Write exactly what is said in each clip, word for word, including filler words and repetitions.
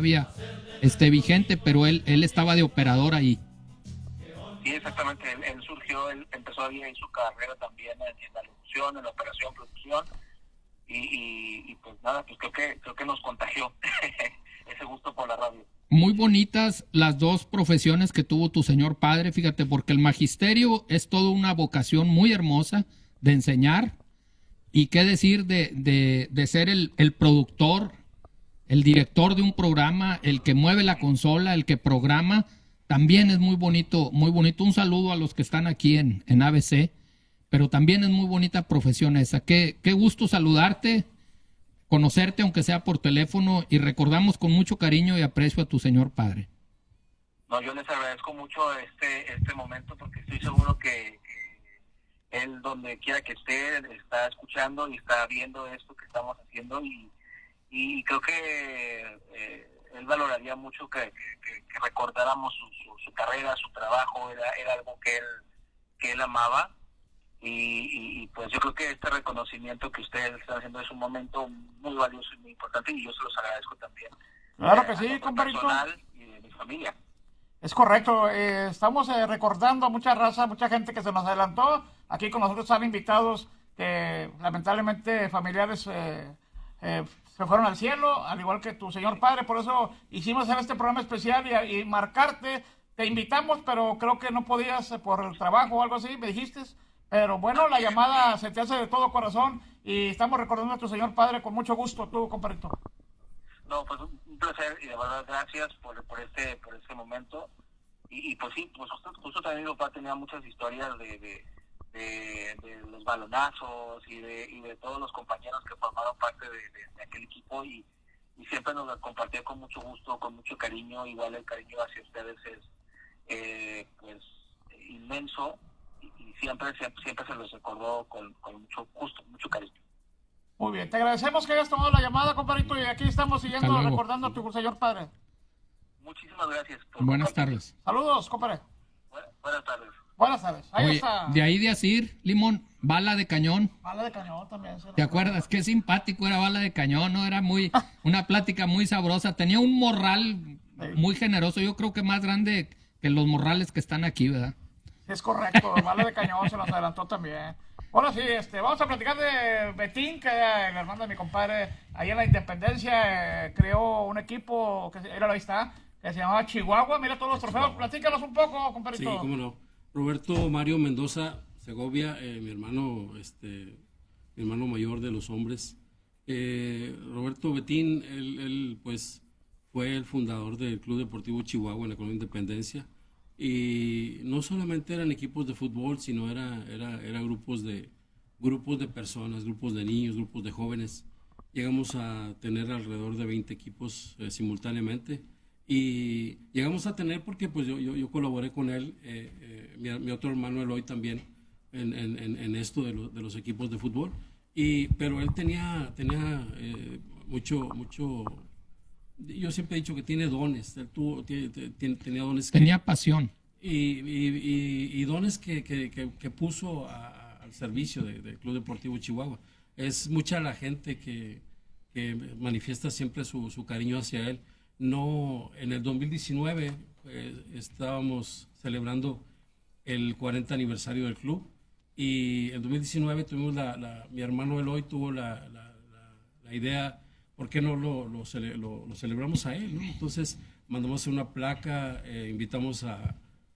todavía este, vigente, pero él, él estaba de operador ahí. Sí, exactamente, él, él surgió, él empezó ahí en su carrera también en, en la locución, en la operación, producción, y, y, y pues nada, pues creo que, creo que nos contagió ese gusto por la radio. Muy bonitas las dos profesiones que tuvo tu señor padre, fíjate, porque el magisterio es toda una vocación muy hermosa de enseñar, y qué decir de, de, de ser el, el productor, el director de un programa, el que mueve la consola, el que programa, también es muy bonito, muy bonito. Un saludo a los que están aquí en, en A B C, pero también es muy bonita profesión esa. Qué, qué gusto saludarte, conocerte aunque sea por teléfono, y recordamos con mucho cariño y aprecio a tu señor padre. No, yo les agradezco mucho este este momento, porque estoy seguro que, que él, donde quiera que esté, está escuchando y está viendo esto que estamos haciendo, y, y creo que eh, él valoraría mucho que, que, que recordáramos su, su, su carrera, su trabajo. Era, era algo que él, que él amaba. Y, y, y pues yo creo que este reconocimiento que ustedes están haciendo es un momento muy valioso y muy importante, y yo se los agradezco también. Claro eh, que sí, compadrito. Personal y de mi familia. Es correcto, eh, estamos eh, recordando a mucha raza, mucha gente que se nos adelantó. Aquí con nosotros están invitados que lamentablemente familiares eh, eh, se fueron al cielo, al igual que tu señor padre. Por eso hicimos hacer este programa especial y, y marcarte. Te invitamos, pero creo que no podías eh, por el trabajo o algo así, me dijiste. Pero bueno, la llamada se te hace de todo corazón y estamos recordando a tu señor padre con mucho gusto, tú, compadrito. No, pues un placer, y de verdad gracias por, por este por este momento. Y, y pues sí, pues justo, justo también mi papá tenía muchas historias de, de, de, de los balonazos y de, y de todos los compañeros que formaron parte de, de, de aquel equipo, y, y siempre nos las compartía con mucho gusto, con mucho cariño. Igual el cariño hacia ustedes es eh, pues inmenso, y, y siempre, siempre siempre se los recordó con, con mucho gusto, mucho cariño. Muy bien, te agradecemos que hayas tomado la llamada, compadrito, y aquí estamos siguiendo recordando a tu señor padre. Muchísimas gracias. Buenas tardes. Saludos, compadre. Buenas, buenas tardes. Buenas tardes. Ahí Oye, está. de ahí de Asir, Limón, Bala de Cañón. Bala de Cañón también. Se ¿Te acuerdas? Qué simpático era Bala de Cañón, ¿no? Era muy, una plática muy sabrosa. Tenía un morral muy generoso, yo creo que más grande que los morrales que están aquí, ¿verdad? Es correcto, Bala de Cañón se nos adelantó también. Ahora sí, este, vamos a platicar de Betín, que era el hermano de mi compadre, ahí en la Independencia, eh, creó un equipo, que era, ahí está, que se llamaba Chihuahua. Mira todos los trofeos, Chihuahua. Platícanos un poco, compadrito. Sí, cómo no. Roberto Mario Mendoza Segovia, eh, mi hermano, este, mi hermano mayor de los hombres. Eh, Roberto Betín, él, él, pues, fue el fundador del Club Deportivo Chihuahua en la Colonia Independencia. Y no solamente eran equipos de fútbol, sino era, era, era grupos de, grupos de personas, grupos de niños, grupos de jóvenes. Llegamos a tener alrededor de veinte equipos eh, simultáneamente, y llegamos a tener, porque pues yo, yo, yo colaboré con él, eh, eh, mi, mi otro hermano Eloy también, en, en, en esto de, lo, de los equipos de fútbol. Y, pero él tenía, tenía eh, mucho, mucho... Yo siempre he dicho que tiene dones, él tuvo, tiene, tiene, tenía dones. Que, tenía pasión. Y, y, y, y dones que, que, que, que puso a, al servicio del de Club Deportivo Chihuahua. Es mucha la gente que, que manifiesta siempre su, su cariño hacia él. No, en el dos mil diecinueve pues, estábamos celebrando el cuarenta aniversario del club, y en dos mil diecinueve tuvimos la, la, mi hermano Eloy tuvo la, la, la, la idea, ¿por qué no lo, lo, cele, lo, lo celebramos a él, ¿no? Entonces mandamos una placa, eh, invitamos a,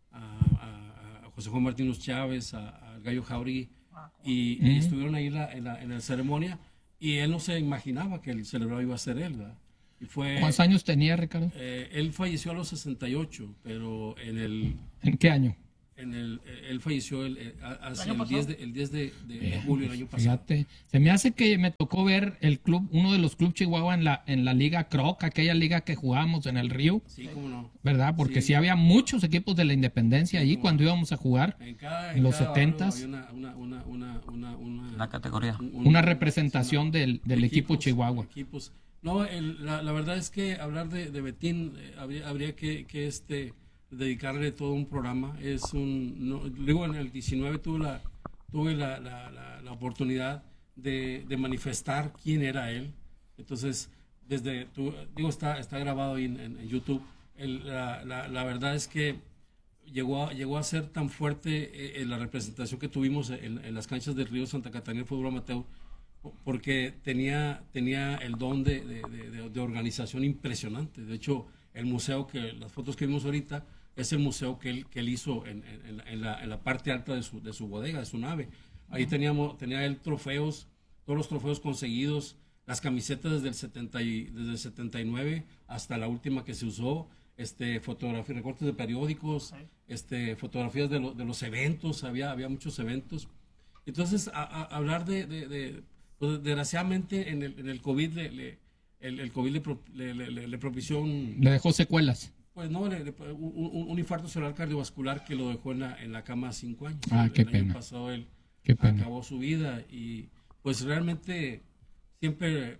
a, a José Juan Martínez Chávez, a, a Gallo Jauregui, y, uh-huh. y estuvieron ahí la, en, la, en la ceremonia, y él no se imaginaba que el celebrado iba a ser él, ¿verdad? Y fue, ¿cuántos años tenía, Ricardo? Eh, él falleció a los sesenta y ocho, pero en el... ¿En qué año? En el, él falleció el, el, hace el, diez de, el diez de, de, de julio del año pasado. Fíjate, se me hace que me tocó ver el club, uno de los clubes Chihuahua en la en la Liga Croc, aquella liga que jugábamos en el Río. Sí, cómo no. ¿Verdad? Porque sí, sí había muchos equipos de la Independencia allí cuando no. íbamos a jugar en, cada, en, en los cada setentas. Una, una, una, una, una, una, una categoría. Un, una representación una, del, del equipos, equipo Chihuahua. Equipos. No, el, la, la verdad es que hablar de, de Betín eh, habría, habría que, que este... dedicarle todo un programa. Es un, no, digo, en el diecinueve tuve la, tuve la, la, la, la oportunidad de, de manifestar quién era él. Entonces, desde, tu, digo, está, está grabado ahí en, en, en YouTube, el, la, la, la verdad es que llegó a, llegó a ser tan fuerte eh, la representación que tuvimos en, en las canchas del Río Santa Catarina de fútbol amateur, porque tenía, tenía el don de, de, de, de organización impresionante. De hecho, el museo, que las fotos que vimos ahorita, es el museo que él, que él hizo en, en, en, la, en la parte alta de su, de su bodega, de su nave. Ahí teníamos, tenía él trofeos, todos los trofeos conseguidos, las camisetas desde el, setenta y, desde el setenta y nueve hasta la última que se usó, este, fotografías, recortes de periódicos, sí. este, fotografías de, lo, de los eventos, había, había muchos eventos. Entonces, a, a hablar de, de, de pues, desgraciadamente en el, en el COVID, le, le, el, el COVID le, pro, le, le, le propició un... Le dejó secuelas. Pues no, le, le, un, un infarto cerebral cardiovascular que lo dejó en la, en la cama cinco años. Ah, el, qué el pena. año pasado él qué pena. acabó su vida y pues realmente siempre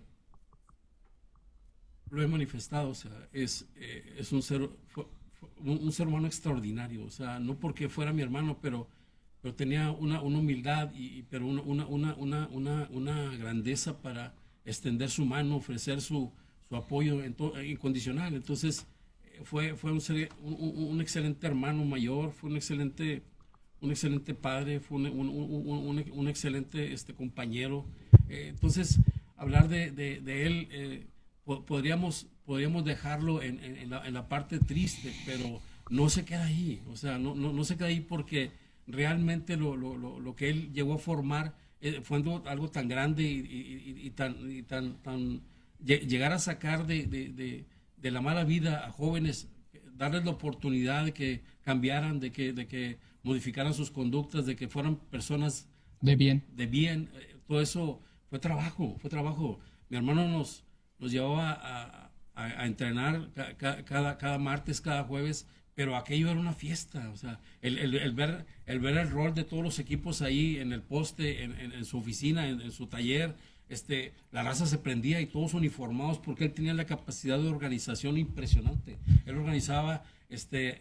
lo he manifestado, o sea, es, eh, es un ser fue, fue un, un ser humano extraordinario, o sea, no porque fuera mi hermano, pero, pero tenía una, una humildad, y, pero una, una, una, una, una, una grandeza para extender su mano, ofrecer su, su apoyo en to, incondicional. Entonces, fue, fue un, un, un excelente hermano mayor, fue un excelente, un excelente padre, fue un, un, un, un, un excelente este, compañero. Eh, entonces, hablar de, de, de él, eh, podríamos, podríamos dejarlo en, en, en, la, en la parte triste, pero no se queda ahí, o sea, no, no, no se queda ahí porque realmente lo, lo, lo, lo que él llegó a formar eh, fue algo, algo tan grande y, y, y, y tan, y tan, tan llegar a sacar de, de, de, de la mala vida a jóvenes, darles la oportunidad de que cambiaran, de que, de que modificaran sus conductas, de que fueran personas de bien, de bien. Todo eso fue trabajo, fue trabajo. Mi hermano nos nos llevaba a, a, a entrenar ca, cada, cada martes, cada jueves, pero aquello era una fiesta, o sea, el, el, el, ver, el ver el rol de todos los equipos ahí en el poste, en, en, en su oficina, en, en su taller, este, la raza se prendía y todos uniformados porque él tenía la capacidad de organización impresionante. Él organizaba este,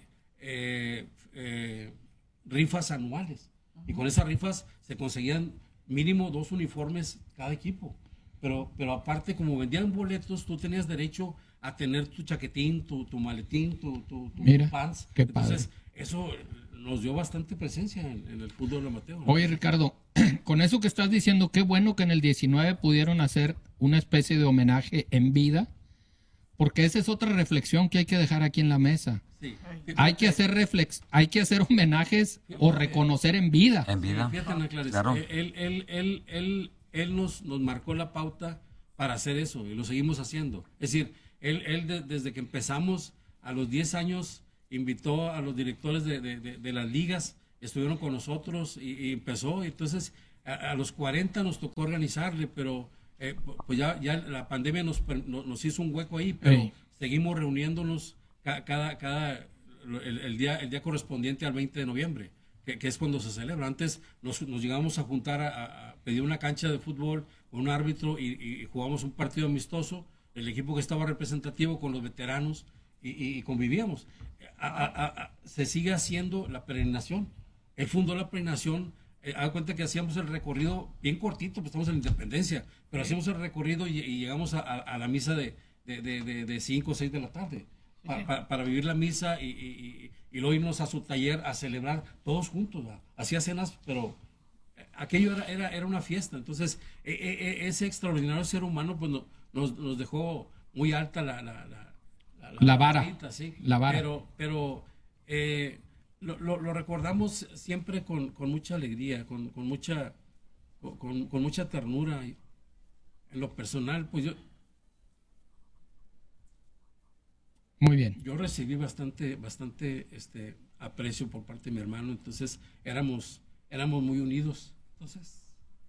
eh, eh, rifas anuales y con esas rifas se conseguían mínimo dos uniformes cada equipo. Pero, pero aparte, como vendían boletos, tú tenías derecho a tener tu chaquetín, tu, tu maletín, tu, tu, tu Mira, pants. Qué Entonces, padre. eso nos dio bastante presencia en, en el fútbol amateur, ¿no? Oye, Ricardo, con eso que estás diciendo, qué bueno que en el diecinueve pudieron hacer una especie de homenaje en vida, porque esa es otra reflexión que hay que dejar aquí en la mesa. Sí. Hay que hacer reflex, hay que hacer homenajes o reconocer en vida. En vida. Fíjate, Ana Clarice, Claro. él, él, él, él, él nos, nos marcó la pauta para hacer eso y lo seguimos haciendo. Es decir, él, él de, desde que empezamos a los diez años invitó a los directores de, de, de, de las ligas, estuvieron con nosotros y, y empezó. Y entonces a, a los cuarenta nos tocó organizarle, pero eh, pues ya, ya la pandemia nos, nos hizo un hueco ahí, pero sí. Seguimos reuniéndonos ca, cada, cada el, el, día, el día correspondiente al veinte de noviembre. Que, que es cuando se celebra. Antes nos, nos llegamos a juntar a, a pedir una cancha de fútbol con un árbitro y, y jugamos un partido amistoso, el equipo que estaba representativo con los veteranos y, y, y convivíamos. A, a, a, se sigue haciendo la peregrinación. Él fundó la peregrinación, eh, haga cuenta que hacíamos el recorrido bien cortito, pues estamos en la Independencia, pero hacíamos el recorrido y, y llegamos a, a, a la misa de de, de, de, de cinco o seis de la tarde. Pa, pa, para vivir la misa y, y, y, y luego irnos a su taller a celebrar todos juntos, ¿verdad? Hacía cenas, pero aquello era, era, era una fiesta. Entonces, e, e, ese extraordinario ser humano pues no, nos, nos dejó muy alta la, la, la, la, la, la vara. Barrita, ¿sí? La vara. Pero, pero eh, lo, lo, lo recordamos siempre con, con mucha alegría, con, con, mucha, con, con mucha ternura. En lo personal, pues yo... Muy bien. Yo recibí bastante, bastante este, aprecio por parte de mi hermano, entonces éramos, éramos muy unidos. Entonces,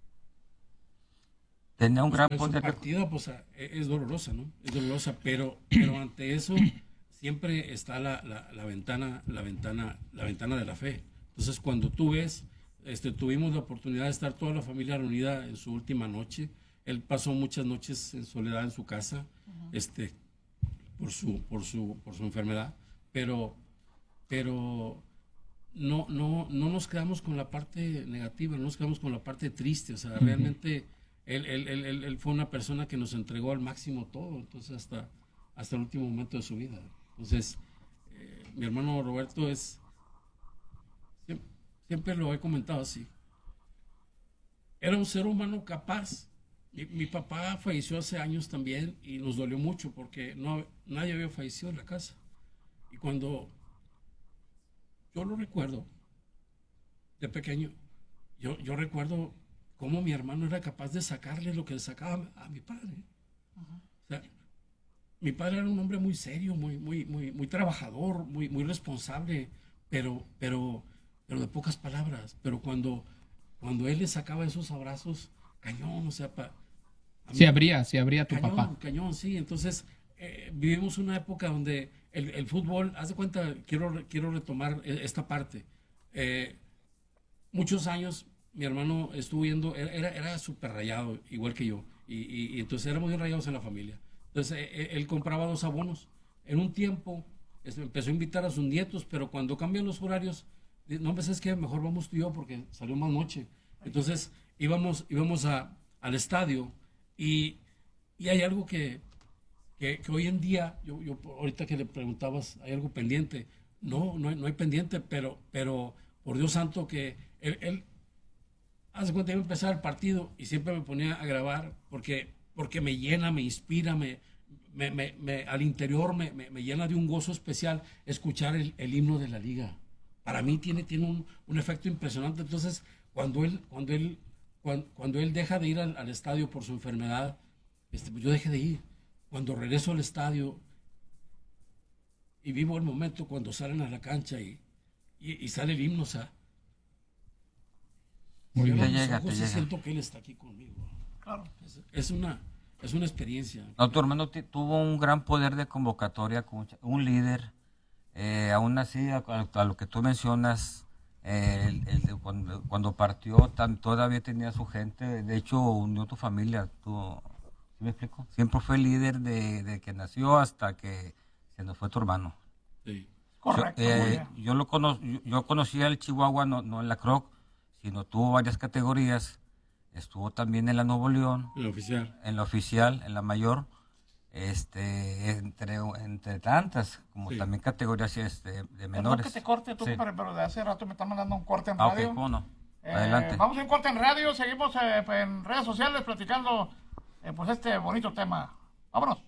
tenía un gran su poder. partida, pues, es dolorosa, ¿no? Es dolorosa, pero, pero ante eso siempre está la, la, la ventana, la ventana, la ventana de la fe. Entonces, cuando tú ves, este, tuvimos la oportunidad de estar toda la familia reunida en su última noche. Él pasó muchas noches en soledad en su casa, uh-huh. este. por su por su por su enfermedad, pero pero no no no nos quedamos con la parte negativa, no nos quedamos con la parte triste, o sea, uh-huh. realmente él, él, él, él, él fue una persona que nos entregó al máximo todo, entonces hasta, hasta el último momento de su vida. Entonces, eh, mi hermano Roberto es, siempre, siempre lo he comentado así, era un ser humano capaz. Mi, mi papá falleció hace años también y nos dolió mucho porque no, nadie había fallecido en la casa. Y cuando yo lo recuerdo de pequeño, yo, yo recuerdo cómo mi hermano era capaz de sacarle lo que le sacaba a mi padre. Uh-huh. O sea, mi padre era un hombre muy serio, muy, muy, muy, muy trabajador, muy, muy responsable, pero, pero, pero de pocas palabras. Pero cuando, cuando él le sacaba esos abrazos, cañón, o sea, pa, se abría, se abría tu cañón, papá. Cañón, sí. Entonces, eh, vivimos una época donde el, el fútbol, haz de cuenta, quiero, quiero retomar esta parte. Eh, muchos años mi hermano estuvo yendo, era, era súper rayado, igual que yo, y, y, y entonces éramos bien rayados en la familia. Entonces él, él compraba dos abonos. En un tiempo empezó a invitar a sus nietos, pero cuando cambian los horarios, no, pues es que mejor vamos tú y yo porque salió más noche. Entonces íbamos, íbamos a, al estadio y, y hay algo que, que, que hoy en día, yo, yo ahorita que le preguntabas, ¿hay algo pendiente? No, no hay, no hay pendiente, pero, pero por Dios santo que él, él hace cuenta iba a empezar el partido y siempre me ponía a grabar porque, porque me llena, me inspira, me, me, me, me al interior me, me, me llena de un gozo especial escuchar el, el himno de la liga. Para mí tiene, tiene un, un efecto impresionante. Entonces, cuando él, cuando él, cuando, cuando él deja de ir al, al estadio por su enfermedad, este, pues yo dejé de ir. Cuando regreso al estadio y vivo el momento cuando salen a la cancha y, y, y sale el himno, o sea, muy bien. Te llega, te llega. Siento que él está aquí conmigo. Claro. Es, es una, es una experiencia. No, tu hermano t- tuvo un gran poder de convocatoria, un líder. Eh, aún así, a, a lo que tú mencionas, eh, el, el, cuando, cuando partió, tan, todavía tenía su gente. De hecho, unió tu familia. Tú, ¿sí me explico? Siempre fue líder de, de que nació hasta que se nos fue tu hermano. Sí. Correcto. Yo, eh, yo lo cono, yo, yo conocía el Chihuahua, no, no en la Croc, sino tuvo varias categorías. Estuvo también en la Nuevo León, en la oficial, en la oficial, en la mayor, este, entre, entre tantas, como sí. También categorías este, de menores. Perdón que te corte tú, sí. Pero de hace rato me están mandando un corte en ah, radio. Ok, ¿cómo no? Eh, Adelante. Vamos a un corte en radio, seguimos eh, en redes sociales platicando eh, pues este bonito tema. Vámonos.